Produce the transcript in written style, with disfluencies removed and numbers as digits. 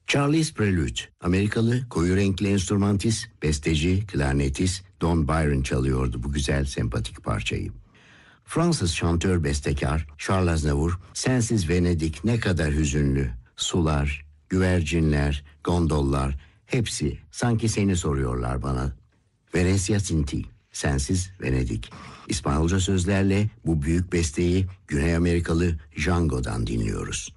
Charles Prelude, Amerikalı koyu renkli enstrümantist, besteci, klarnetist Don Byron çalıyordu bu güzel sempatik parçayı. Fransız şantör bestekar Charles Aznavour, sensiz Venedik ne kadar hüzünlü, sular, güvercinler, gondollar, hepsi sanki seni soruyorlar bana. Venezia Sinti, sensiz Venedik. İspanyolca sözlerle bu büyük besteyi Güney Amerikalı Django'dan dinliyoruz.